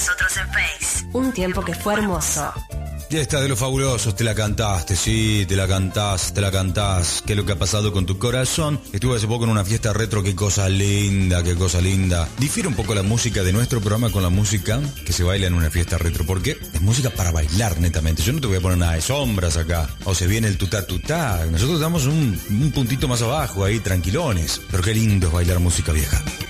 nosotros en Face. Un tiempo que fue hermoso. Ya está de los fabulosos, te la cantaste, sí, te la cantás. ¿Qué es lo que ha pasado con tu corazón? Estuve hace poco en una fiesta retro, qué cosa linda, qué cosa linda. Difiere un poco la música de nuestro programa con la música que se baila en una fiesta retro, porque es música para bailar netamente. Yo no te voy a poner nada de sombras acá, o se viene el tutá tutá. Nosotros damos un puntito más abajo ahí, tranquilones. Pero qué lindo es bailar música vieja.